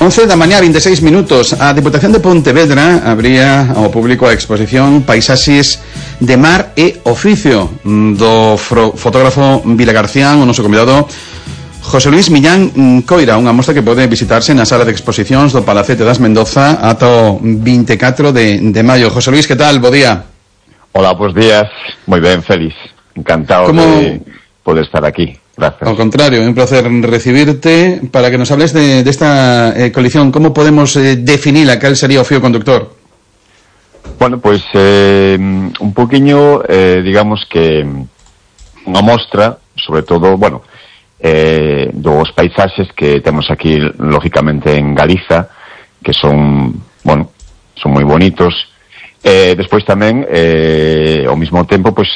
11 da mañá, 26 minutos. A Diputación de Pontevedra abría ao público a exposición Paisaxes de Mar e Oficio do fotógrafo Vilagarcián, o noso convidado José Luis Millán Coira, unha mostra que pode visitarse na sala de exposicións do Palacete das Mendoza ata o 24 de maio. José Luis, que tal? Bo día. Hola, bos días. Moi ben, feliz. Encantado de poder estar aquí. Gracias. Ao contrario, é un placer recibirte para que nos hables de esta colección. Como podemos definila? Cal sería o fío conductor? Bueno, pues un poquinho, digamos que unha mostra, sobre todo, bueno, dos paisaxes que temos aquí, lógicamente, en Galiza, que son, bueno, son moi bonitos. Despois tamén, ao mesmo tempo, pues,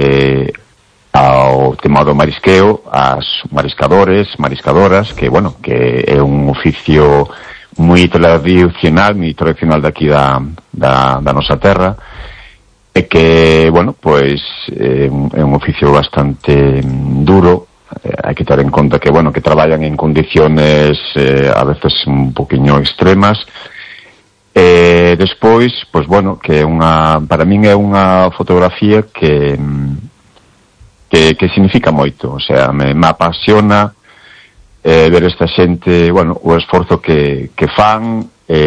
ao tema do marisqueo, as mariscadores, mariscadoras, que, bueno, que é un oficio moi tradicional daqui da nosa terra, e que, bueno, pois é un oficio bastante duro. Hai que ter en conta que, bueno, que traballan en condiciones a veces un poquinho extremas. Despois, pois, bueno, que para min é unha fotografía que significa moito, o sea, me apasiona ver esta xente, bueno, o esforzo que fan,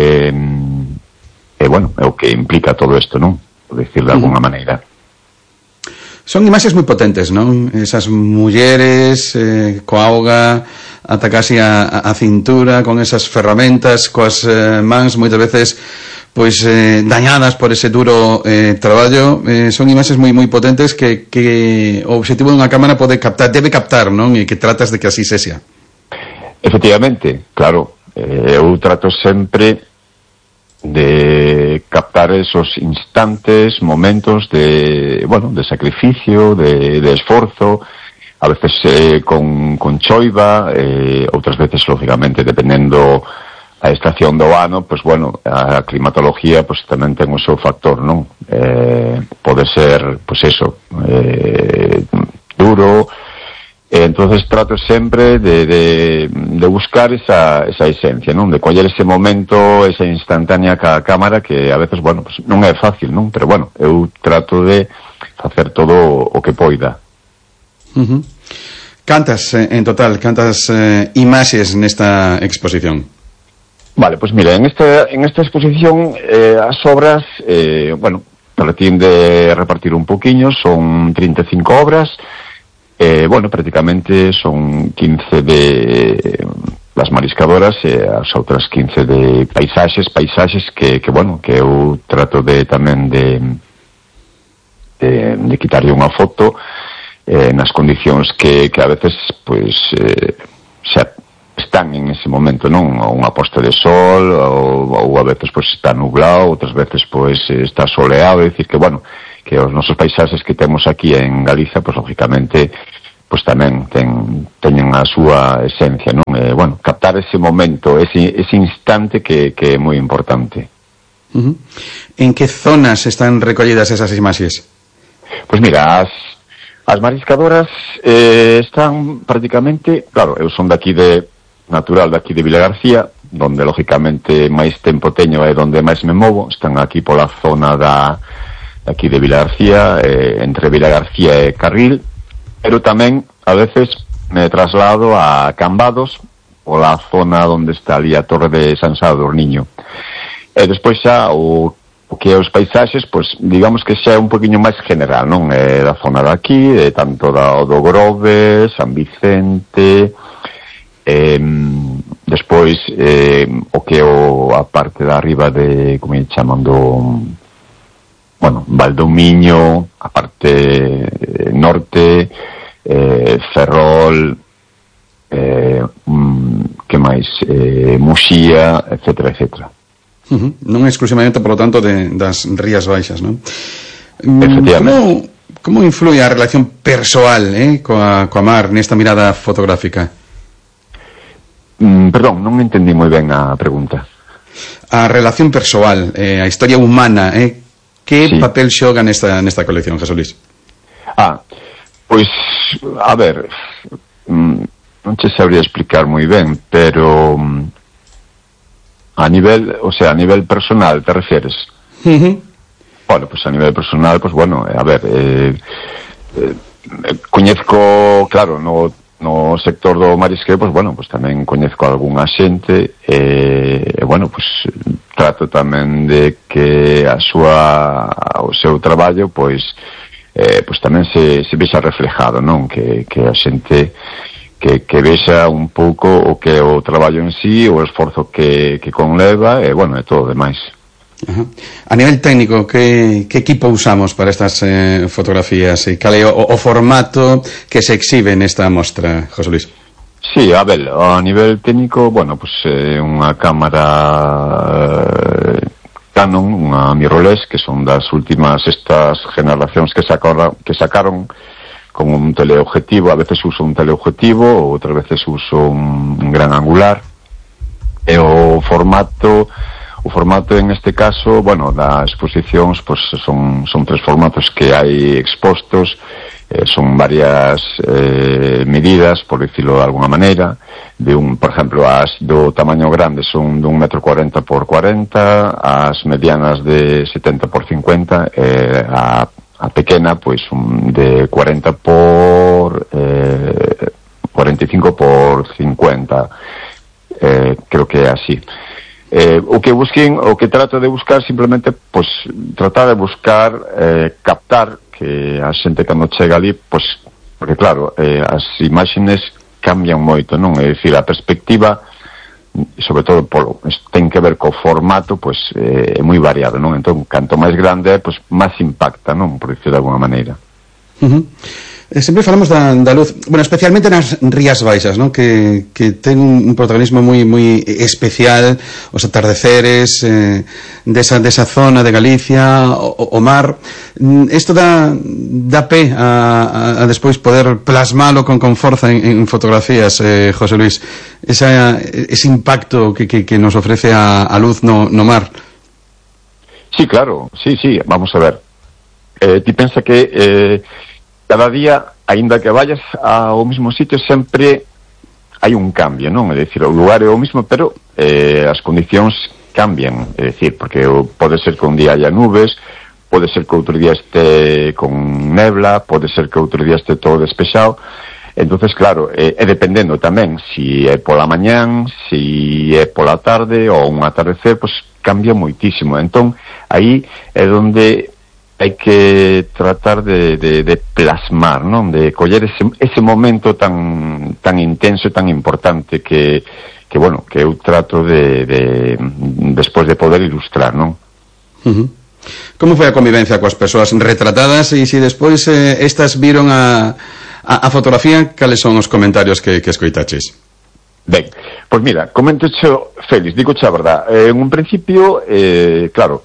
bueno, é o que implica todo isto, non? Por decir de alguna maneira. Son imaxes moi potentes, non? Esas mulleres coa auga ata casi a cintura, con esas ferramentas, coas mans moitas veces pois dañadas por ese duro traballo. Son imaxes moi potentes que o obxectivo dunha cámara debe captar, non? E que tratas de que así sexa. Efectivamente, claro, eu trato sempre de captar esos instantes, momentos de, bueno, de sacrificio, de esforzo, a veces con choiva, outras veces, lógicamente, dependendo a estación do ano, pues bueno, a climatología pues tamén ten o seu factor, non? Pode ser, pues eso, duro. Entonces trato sempre de buscar esa esencia, non? De coller ese momento, esa instantánea ca cámara, que a veces, bueno, pues non é fácil, non? Pero bueno, eu trato de facer todo o que poida. Cantas, en total, cantas imaxes nesta exposición? Vale, pues mira, en esta exposición as obras, bueno, tratín de repartir un poquinho, son 35 obras, bueno, prácticamente son 15 de las mariscadoras e as outras 15 de paisaxes que bueno, que eu trato de tamén de quitarlle unha foto nas condicións que a veces, pues, xa están en ese momento, non? Unha posta de sol, ou a veces pues está nublado, outras veces pues está soleado, é dicir que, bueno, que os nosos paisaxes que temos aquí en Galiza, pues lógicamente, pues tamén teñen a súa esencia, non? Bueno, captar ese momento, ese instante que é moi importante. En que zonas están recollidas esas imaxes? Pues mira, as mariscadoras están prácticamente, claro, eu son daqui natural daqui de Vilagarcía, donde lógicamente máis tempo teño e donde máis me movo. Están aquí pola zona aquí de Vilagarcía, entre Vilagarcía e Carril, pero tamén a veces me traslado a Cambados, pola zona onde está ali a Torre de San Sadurniño. E despois xa o que é os paisaxes, pois digamos que xa é un poquinho máis general, non? Da zona de aquí, tanto do Grove, San Vicente, despois o que é a parte da arriba de, como lle chaman, bueno, Valdomiño, a parte norte, Ferrol, que máis, Muxía, etcétera. Non exclusivamente, por lo tanto, das Rías Baixas, non? Efectivamente. Como influi a relación persoal coa mar nesta mirada fotográfica? Perdón, non entendí moi ben a pregunta. A relación persoal, a historia humana, que papel xoga nesta colección, José Luis? Pois, a ver, non che sabría explicar moi ben, pero A nivel, o sea, a nivel personal, te refieres? Bueno, pues a nivel personal, pues bueno, a ver, coñezco, claro, no sector do marisqueo, pues bueno, pues tamén coñezco algunha xente, bueno, pues trato tamén de que o seu traballo, pues tamén se vexa reflejado, non? Que a xente que vexa un pouco o que o traballo en sí, o esforzo que conleva, e bueno, e todo demais. Ajá. A nivel técnico, que equipo usamos para estas fotografías e cal é o formato que se exhibe nesta mostra, José Luis? Sí, a ver, a nivel técnico, bueno, pues unha cámara Canon, unha mirrorless, que son das últimas estas generacións que sacaron con un teleobjetivo. A veces uso un teleobjetivo, outras veces uso un gran angular, e o formato en este caso, bueno, das exposicións, pues son 3 formatos que hai expostos, son varias medidas, por dicirlo de alguna maneira, por exemplo, as do tamaño grande son de 1,40 m por 40, as medianas de 70 por 50, a pequena, pois de 40 por 45 por 50, creo que é así. O que trato de buscar simplemente, pois, tratar de buscar captar que a xente cando chega ali, pois, porque claro, as imaxes cambian moito, non? É dicir, a perspectiva, sobre todo ten que ver co formato, pois é moi variado, non? Entón, canto máis grande é, pois máis impacta, non? Por dicir de alguna maneira. Sempre falamos da luz, bueno, especialmente nas Rías Baixas, ¿no? Que ten un protagonismo moi especial, os atardeceres desa zona de Galicia, o mar. Isto dá pé a despois poder plasmalo con forza en fotografías, José Luis, ese impacto que nos ofrece a luz no mar. Sí, claro, sí, vamos a ver, ti pensa que cada día, aínda que vayas ao mesmo sitio, sempre hai un cambio, non? É dicir, o lugar é o mesmo, pero as condicións cambian, é dicir, porque pode ser que un día haya nubes, pode ser que outro día este con nebla, pode ser que outro día este todo despexado. Entonces, claro, é dependendo tamén si é pola mañán, si é pola tarde ou un atardecer, pois cambia moitísimo. Entón, aí é onde hai que tratar de plasmar, non? De coller ese momento tan intenso e tan importante que bueno, que eu trato de despois de poder ilustrar, non? Como foi a convivencia coas persoas retratadas e se despois estas viron a fotografía, cales son os comentarios que escoitaches? Ben, pois mira, comento xo, Félix, digo xa a verdad, en un principio, claro,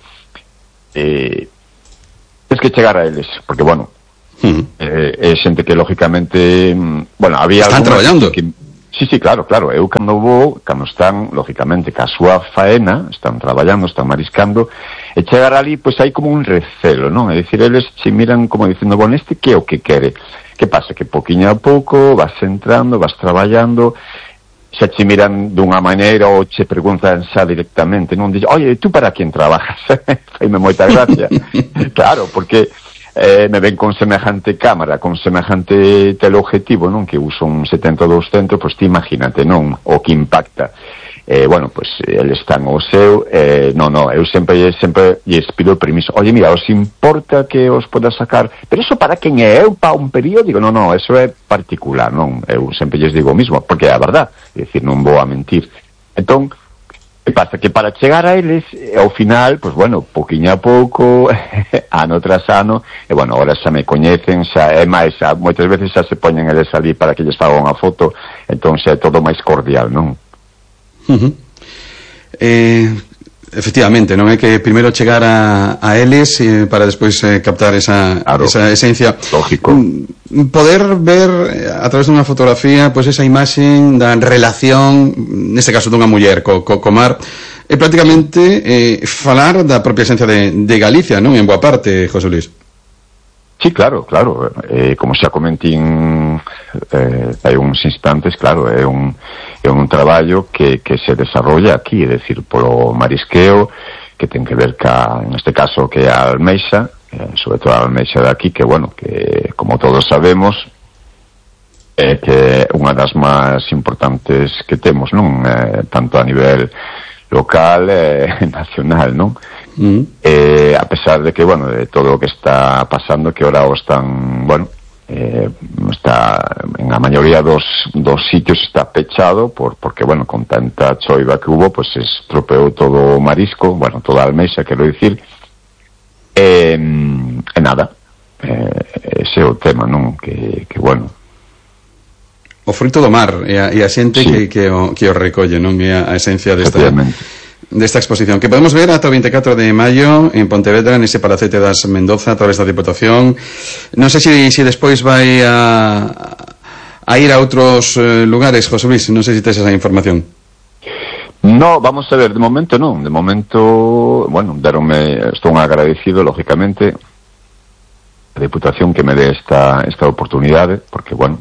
tens que chegar a eles, porque, bueno, é xente que, lógicamente, bueno, había... Están traballando? Sí, claro, eu cando están, lógicamente, ca súa faena, están traballando, están mariscando, e chegar ali, pois hai como un recelo, non? É dicir, eles che miran como dicindo, bueno, este que é o que quere? Que pasa? Que poquinho a pouco vas entrando, vas traballando, xa che miran dunha maneira ou che preguntan xa directamente, non? Dixen, oye, tú para quen trabajas? Faime moita gracia. Claro, porque me ven con semejante cámara, con semejante teleobjetivo, non? Que uso un 70-200, pois ti imagínate, non? O que impacta. Bueno, pois eles están o seu, eu sempre lles pido permiso. Oye, mira, os importa que os poda sacar, pero eso para quen é? Eu para un periódico? No, eso é particular, non? Eu sempre lles digo o mismo, porque é a verdad, é dicir, non vou a mentir. Entón, que pasa? Que para chegar a eles, ao final, pois bueno, poquinho a pouco, ano tras ano, e bueno, ahora xa me coñecen, xa é máis, moitas veces xa se poñen eles ali para que lles fagan unha foto, entón xa é todo máis cordial, non? Efectivamente, non é que primeiro chegar a eles para despois captar esa esencia. Lógico. Poder ver a través dunha fotografía pois esa imaxe da relación, neste caso dunha muller co mar, é prácticamente falar da propia esencia de Galicia, non? En boa parte, José Luis. Sí, claro. Como xa comentín hai uns instantes, claro, é un traballo que se desarrolla aquí, é dicir, polo marisqueo, que ten que ver neste caso, que a almeixa, sobre todo a almeixa de aquí, que, bueno, que como todos sabemos, que é unha das máis importantes que temos, non? Tanto a nivel local e nacional, non? A pesar de que, bueno, de todo o que está pasando, que ahora están, bueno, está en a maioría dos sitios está pechado porque, bueno, con tanta choiva que hubo, pues se estropeou todo o marisco, bueno, toda a almeixa, quero dicir, nada, ese é o tema, non? Que bueno, o fruto do mar e a xente sí, que o recolle, non? É a esencia desta exposición que podemos ver ata o 24 de maio en Pontevedra, nese Palacete das Mendoza, a través da Diputación. Non sei se despois vai a ir a outros lugares, José Luis, non sei se tes esa información. No, vamos a ver, de momento non. De momento, bueno, estou agradecido, lógicamente, a Diputación que me dé esta oportunidade, porque, bueno,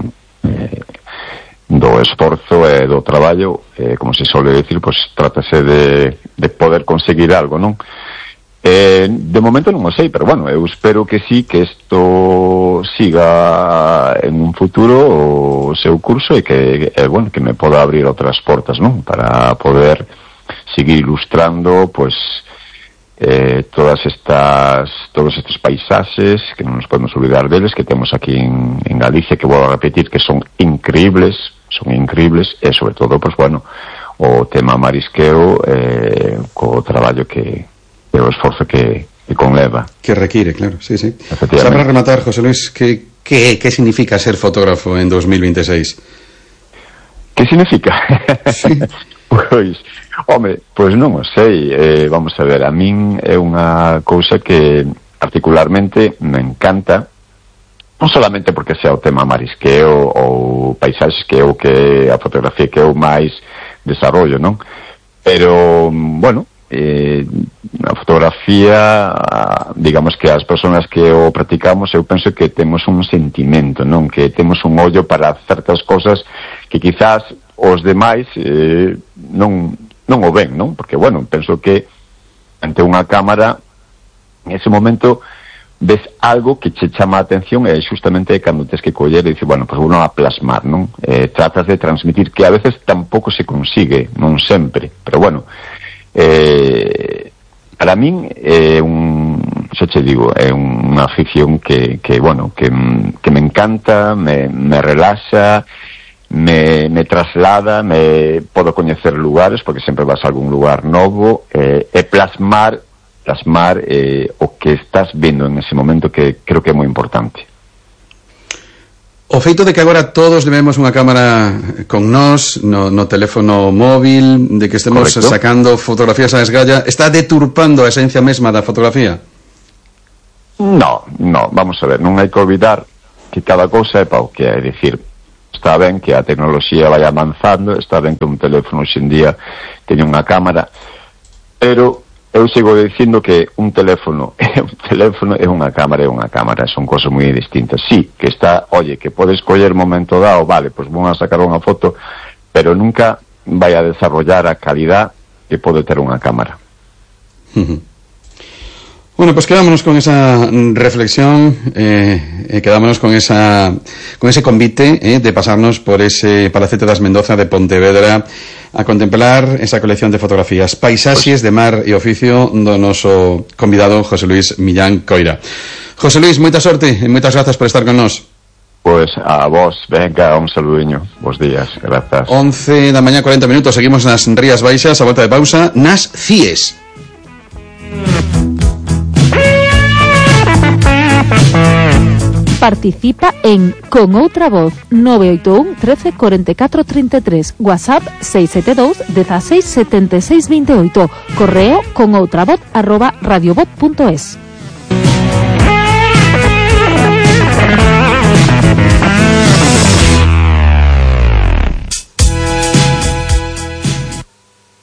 do esforzo e do traballo, como se suele decir, pues trátase de poder conseguir algo, non? De momento non o sei, pero bueno, eu espero que sí, que isto siga en un futuro o seu curso e que, bueno, que me poda abrir outras portas, non? Para poder seguir ilustrando, pues, todos estes paisaxes que non nos podemos olvidar deles, que temos aquí en Galicia, que vou a repetir que son increíbles, e sobre todo, pues bueno, o tema marisqueo, co traballo que o esforzo que conleva. Que require, claro, sí. Xa para rematar, José Luis, que significa ser fotógrafo en 2026? Que significa? Sí. Pois non o sei, vamos a ver, a min é unha cousa que particularmente me encanta, non solamente porque sea o tema marisqueo ou paisaxes, que é o que a fotografía que eu máis desarrollo, non? Pero, bueno, a fotografía, digamos que as persoas que o practicamos, eu penso que temos un sentimento, non? Que temos un ollo para certas cosas que quizás os demais non o ven, non? Porque, bueno, penso que ante unha cámara, en ese momento ves algo que che chama a atención e justamente cando tes que coller e dices, bueno, pues uno a plasmar, non? Tratas de transmitir, que a veces tampouco se consigue, non sempre, pero bueno, para min é xa che digo, é unha afición que bueno, que me encanta, me relaxa, me traslada, me podo coñecer lugares, porque sempre vas a algún lugar novo, e plasmar o que estás vendo en ese momento, que creo que é moi importante. O feito de que agora todos levemos unha cámara con nós no teléfono móvil, de que estemos Correcto. Sacando fotografías a esgalla, está deturpando a esencia mesma da fotografía? No, vamos a ver, non hai que olvidar que cada cousa é pa o que é, dicir, está ben que a tecnoloxía vai avanzando, está ben que un teléfono hoxe en día teña unha cámara, pero eu sigo dicindo que un teléfono é unha cámara, son cosas moi distintas. Sí, que está, oye, que podes coller momento dado, vale, pues vamos a sacar unha foto, pero nunca vai a desarrollar a calidad que pode ter unha cámara. Bueno, pues quedámonos con esa reflexión, quedámonos con ese convite de pasarnos por ese Palacete das Mendoza de Pontevedra a contemplar esa colección de fotografías, paisaxes de mar e oficio do noso convidado José Luis Millán Coira. José Luis, moita sorte e moitas grazas por estar con nós. Pois a vos, venga, un saludiño, bos días, grazas. 11 da mañá, 40 minutos, seguimos nas Rías Baixas, a volta de pausa, nas CIES. Participa en Con Outra Voz 981 13 44 33, WhatsApp 672 16 76 28, correo conoutravoz@radiovoz.es.